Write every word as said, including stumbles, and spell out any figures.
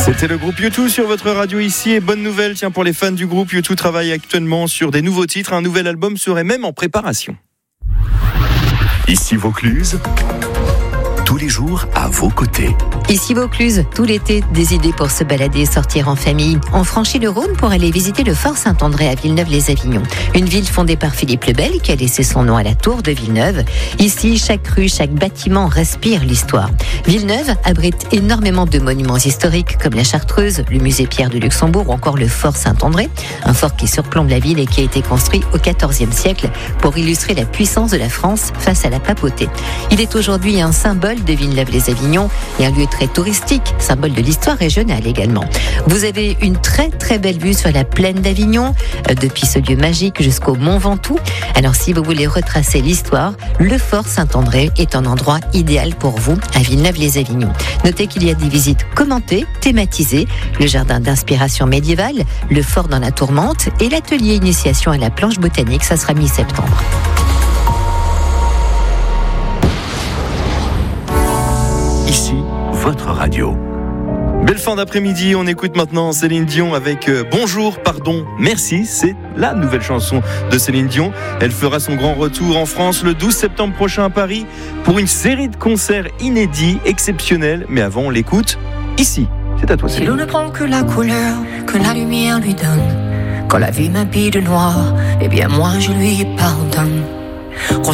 C'était le groupe U deux sur votre radio ici. Et bonne nouvelle, tiens, pour les fans du groupe, U deux travaille actuellement sur des nouveaux titres. Un nouvel album serait même en préparation. Ici Vaucluse, tous les jours à vos côtés. Ici Vaucluse, tout l'été, des idées pour se balader et sortir en famille. On franchit le Rhône pour aller visiter le Fort Saint-André à Villeneuve-les-Avignon. Une ville fondée par Philippe le Bel qui a laissé son nom à la tour de Villeneuve. Ici, chaque rue, chaque bâtiment respire l'histoire. Villeneuve abrite énormément de monuments historiques comme la Chartreuse, le musée Pierre de Luxembourg ou encore le Fort Saint-André. Un fort qui surplombe la ville et qui a été construit au quatorzième siècle pour illustrer la puissance de la France face à la papauté. Il est aujourd'hui un symbole de Villeneuve-les-Avignon et un lieu très touristique, symbole de l'histoire régionale également. Vous avez une très très belle vue sur la plaine d'Avignon, depuis ce lieu magique jusqu'au Mont Ventoux. Alors si vous voulez retracer l'histoire, le Fort Saint-André est un endroit idéal pour vous à Villeneuve-les-Avignon. Notez qu'il y a des visites commentées, thématisées, le jardin d'inspiration médiévale, le fort dans la tourmente et l'atelier initiation à la planche botanique, ça sera mi-septembre. Ici, votre radio. Belle fin d'après-midi, on écoute maintenant Céline Dion avec euh, Bonjour, pardon, merci. C'est la nouvelle chanson de Céline Dion. Elle fera son grand retour en France le douze septembre prochain à Paris pour une série de concerts inédits, exceptionnels. Mais avant, on l'écoute ici. C'est à toi, Céline. Si l'on ne prend que la couleur que la lumière lui donne, quand la vie m'habille de noir, eh bien moi je lui pardonne.